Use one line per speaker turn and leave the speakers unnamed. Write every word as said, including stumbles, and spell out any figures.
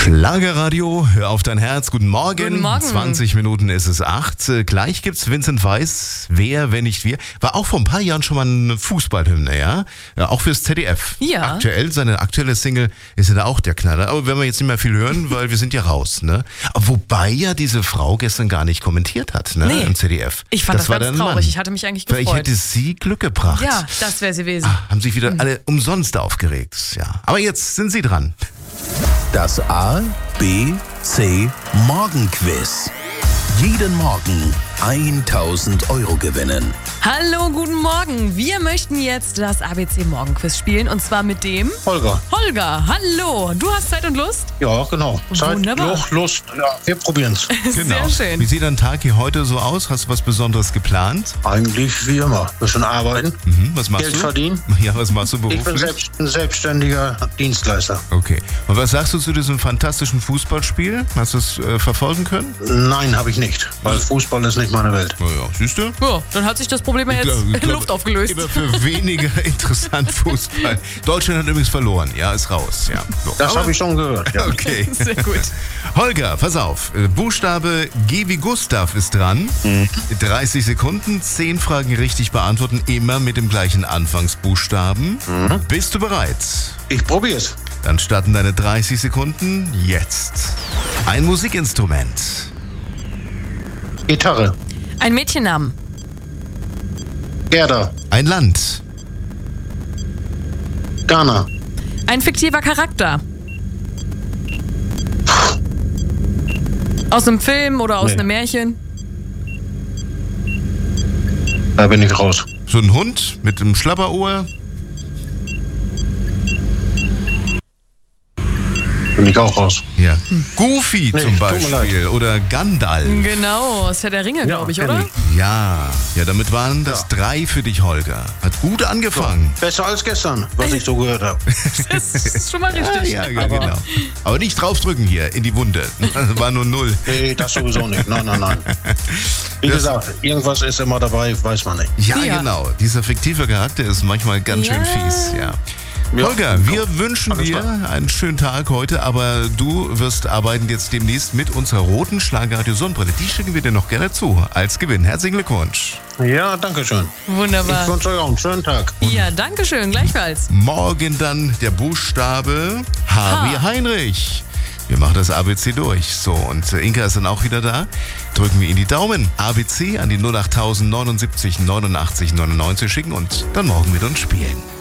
Schlagerradio, hör auf dein Herz. Guten Morgen.
Guten Morgen.
zwanzig Minuten ist es acht. Äh, Gleich gibt's Vincent Weiss. Wer, wenn nicht wir. War auch vor ein paar Jahren schon mal eine Fußballhymne, ja? ja auch fürs Z D F.
Ja.
Aktuell, seine aktuelle Single ist ja da auch der Knaller. Aber werden wir jetzt nicht mehr viel hören, weil wir sind ja raus, ne? Aber wobei ja diese Frau gestern gar nicht kommentiert hat, ne?
Nee.
Im Z D F.
Ich fand das,
war
ganz
dein
traurig.
Mann.
Ich hatte mich eigentlich
Weil
gefreut.
ich hätte sie Glück gebracht.
Ja, das wäre sie gewesen.
Ah, haben sich wieder alle umsonst aufgeregt, ja. Aber jetzt sind sie dran.
Das A, B, C Morgenquiz. Jeden Morgen tausend Euro gewinnen.
Hallo, guten Morgen. Wir möchten jetzt das A B C Morgenquiz spielen und zwar mit dem
Holger.
Holger. Hallo. Du hast Zeit und Lust?
Ja, genau. Zeit,
Wunderbar.
Lust, Lust. Ja, wir probieren's.
Genau.
Sehr schön.
Wie sieht dein Tag hier heute so aus? Hast du was Besonderes geplant?
Eigentlich wie immer. Bisschen arbeiten,
Mhm, was machst
Geld
du?
verdienen.
Ja, was machst du
Ich bin
beruflich?
selbst, ein selbstständiger Dienstleister.
Okay. Und was sagst du zu diesem fantastischen Fußballspiel? Hast du es äh, verfolgen können?
Nein, habe ich nicht. Weil Fußball ist nicht meine Welt.
Naja, siehst du?
Ja, dann hat sich das Problem ja jetzt
glaub- ich
in
glaub,
Luft aufgelöst.
Immer für weniger interessant Fußball. Deutschland hat übrigens verloren. Ja, ist raus. Ja. So.
Das
Aber-
habe ich schon gehört. Ja.
Okay.
Sehr gut.
Holger, pass auf. Äh, Buchstabe G wie Gustav ist dran. dreißig Sekunden, zehn Fragen richtig beantworten, immer mit dem gleichen Anfangsbuchstaben. Bist du bereit?
Ich probier's.
Dann starten deine dreißig Sekunden jetzt. Ein Musikinstrument.
Gitarre.
Ein Mädchennamen.
Gerda.
Ein Land.
Ghana.
Ein fiktiver Charakter. Aus einem Film oder aus
Nee.
einem Märchen.
Da bin ich raus.
So ein Hund mit einem Schlabberohr.
Bin ich auch raus.
Ja. Goofy
Nee,
zum
tut mir
Beispiel. Oder Gandalf.
Genau, aus Herr der Ringe, glaube ich,
kenn
oder?
Ja. Ja, damit waren das drei für dich, Holger. Hat gut angefangen.
Besser als gestern, was ich so gehört habe.
Das ist schon mal richtig.
Ja, ja,
Aber-
genau. Aber nicht draufdrücken hier in die Wunde. Das war nur null.
Nee, das sowieso nicht. Nein, nein, nein. Wie gesagt, irgendwas ist immer dabei, weiß man nicht.
Ja,
Ja.
genau. Dieser fiktive Charakter ist manchmal ganz schön
Ja.
fies. Ja.
Ja.
Holger, wir wünschen
Alles
dir
klar.
einen schönen Tag heute, aber du wirst arbeiten jetzt demnächst mit unserer roten Schlagerradio Sonnenbrille. Die schicken wir dir noch gerne zu als Gewinn. Herzlichen Glückwunsch.
Ja, danke schön.
Wunderbar.
Ich wünsche euch auch einen schönen Tag.
Ja, danke schön, gleichfalls.
Morgen dann der Buchstabe H wie
H.
Heinrich. Wir machen das A B C durch. So, und äh, Inka ist dann auch wieder da. Drücken wir Ihnen die Daumen. A B C an die null acht neunundsiebzig neunundachtzig neunundneunzig schicken und dann morgen mit uns spielen.